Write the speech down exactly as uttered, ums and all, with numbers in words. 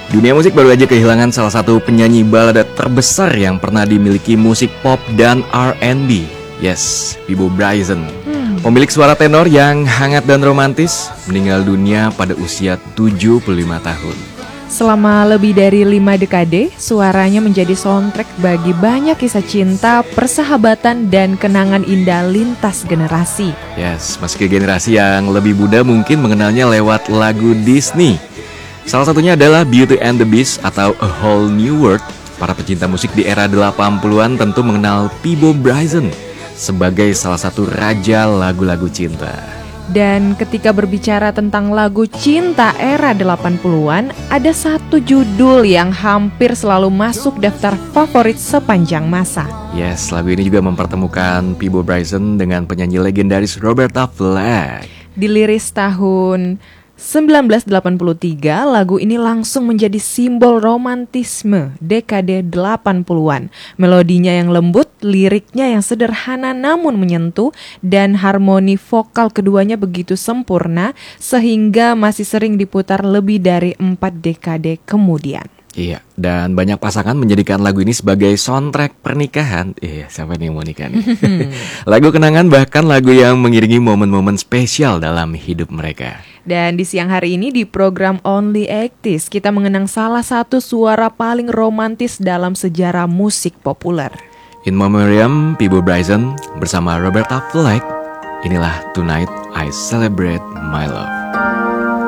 Dunia musik baru aja kehilangan salah satu penyanyi balada terbesar yang pernah dimiliki musik pop dan R and B. Yes, Peabo Bryson. Hmm. Pemilik suara tenor yang hangat dan romantis meninggal dunia pada usia tujuh puluh lima tahun. Selama lebih dari lima dekade, suaranya menjadi soundtrack bagi banyak kisah cinta, persahabatan, dan kenangan indah lintas generasi. Yes, meski generasi yang lebih muda mungkin mengenalnya lewat lagu Disney. Salah satunya adalah Beauty and the Beast atau A Whole New World. Para pecinta musik di era delapan puluhan tentu mengenal Peabo Bryson sebagai salah satu raja lagu-lagu cinta. Dan ketika berbicara tentang lagu cinta era delapan puluhan, ada satu judul yang hampir selalu masuk daftar favorit sepanjang masa. Yes, lagu ini juga mempertemukan Peabo Bryson dengan penyanyi legendaris Roberta Flack. Diliris tahun sembilan belas delapan puluh tiga, lagu ini langsung menjadi simbol romantisme dekade delapan puluhan. Melodinya yang lembut, liriknya yang sederhana namun menyentuh, dan harmoni vokal keduanya begitu sempurna sehingga masih sering diputar lebih dari empat dekade kemudian. Iya, dan banyak pasangan menjadikan lagu ini sebagai soundtrack pernikahan. Iya, siapa nih yang mau nikah nih? Lagu kenangan bahkan lagu yang mengiringi momen-momen spesial dalam hidup mereka. Dan di siang hari ini di program Only delapan puluhan kita mengenang salah satu suara paling romantis dalam sejarah musik populer. In Memoriam Peabo Bryson bersama Roberta Flack. Inilah Tonight I Celebrate My Love.